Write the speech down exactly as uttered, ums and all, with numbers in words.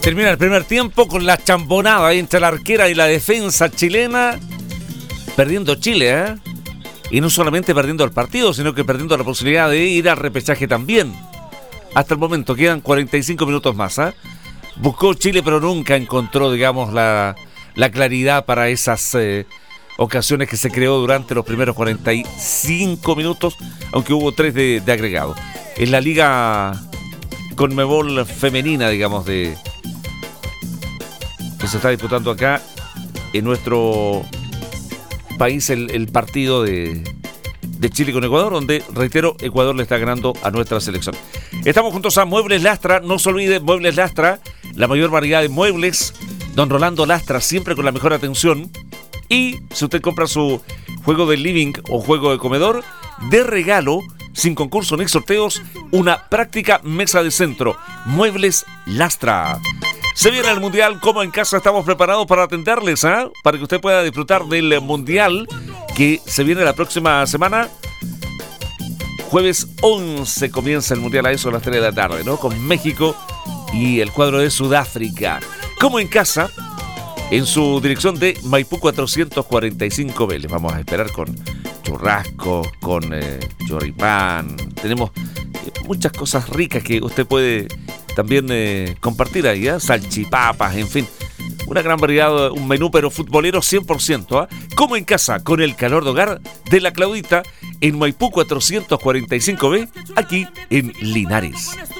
Termina el primer tiempo con la chambonada entre la arquera y la defensa chilena. Perdiendo Chile, ¿eh? Y no solamente perdiendo el partido, sino que perdiendo la posibilidad de ir al repechaje también. Hasta el momento quedan cuarenta y cinco minutos más, ¿eh? Buscó Chile, pero nunca encontró, digamos, la, la claridad para esas eh, ocasiones que se creó durante los primeros cuarenta y cinco minutos, aunque hubo tres de, de agregado. En la Liga Conmebol femenina, digamos, de que se está disputando acá en nuestro país el, el partido de, de Chile con Ecuador, donde, reitero, Ecuador le está ganando a nuestra selección. Estamos juntos a Muebles Lastra, no se olvide, Muebles Lastra, la mayor variedad de muebles, don Rolando Lastra, siempre con la mejor atención. Y si usted compra su juego de living o juego de comedor, de regalo, sin concurso ni sorteos, una práctica mesa de centro. Muebles Lastra. Se viene el Mundial, como en casa estamos preparados para atenderles, ¿eh? Para que usted pueda disfrutar del Mundial que se viene la próxima semana. Jueves once comienza el Mundial a eso a las tres de la tarde, ¿no? Con México y el cuadro de Sudáfrica. Como en casa, en su dirección de Maipú cuatrocientos cuarenta y cinco B. Les vamos a esperar con churrasco, con eh, choripán. Tenemos eh, muchas cosas ricas que usted puede también eh, compartir ahí, ¿eh? Salchipapas, en fin. Una gran variedad, un menú pero futbolero cien por ciento, ¿eh? Como en casa, con el calor de hogar de la Claudita, en Maipú cuatrocientos cuarenta y cinco B, aquí en Linares.